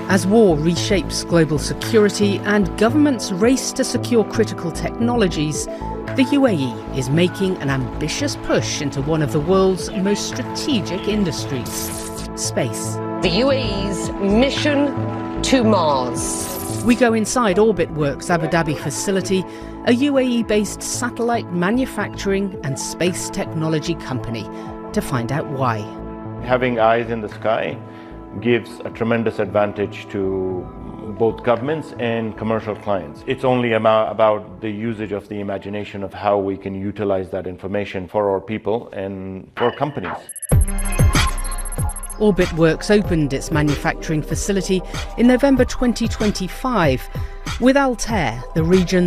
As war reshapes global security and governments race to secure critical technologies, the UAE is making an ambitious push into one of the world's most strategic industries: space. The UAE's mission to Mars. We go inside Orbitworks Abu Dhabi facility, a UAE-based satellite manufacturing and space technology company, to find out why. Having eyes in the sky gives a tremendous advantage to both governments and commercial clients. It's only about the usage of the imagination of how we can utilize that information for our people and for companies. Orbitworks opened its manufacturing facility in November 2025, with Altair, the region's